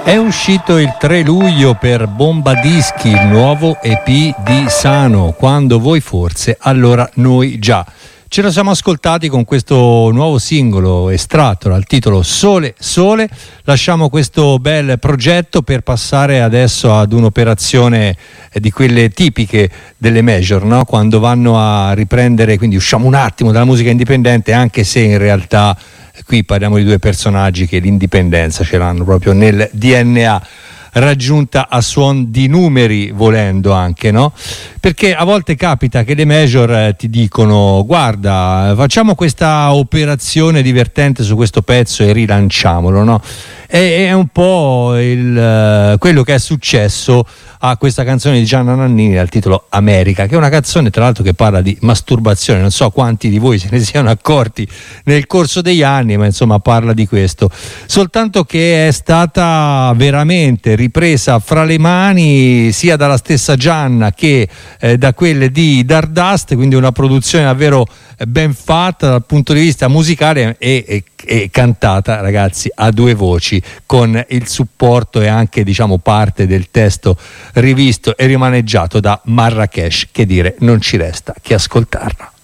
È uscito il 3 luglio per Bomba Dischi il nuovo EP di Sano, Quando voi forse, allora noi già. Ce lo siamo ascoltati con questo nuovo singolo estratto dal titolo Sole Sole. Lasciamo questo bel progetto per passare adesso ad un'operazione di quelle tipiche delle major, no? Quando vanno a riprendere, quindi usciamo un attimo dalla musica indipendente, anche se in realtà qui parliamo di due personaggi che l'indipendenza ce l'hanno proprio nel DNA, raggiunta a suon di numeri, volendo anche, no? Perché a volte capita che le major ti dicono: guarda, facciamo questa operazione divertente su questo pezzo e rilanciamolo, no? È un po' quello che è successo a questa canzone di Gianna Nannini dal titolo America, che è una canzone tra l'altro che parla di masturbazione. Non so quanti di voi se ne siano accorti nel corso degli anni, ma insomma parla di questo, soltanto che è stata veramente ripresa fra le mani sia dalla stessa Gianna che da quelle di Dardust, quindi una produzione davvero ben fatta dal punto di vista musicale e cantata, ragazzi, a due voci, con il supporto e anche, diciamo, parte del testo rivisto e rimaneggiato da Marrakesh. Che dire, non ci resta che ascoltarla.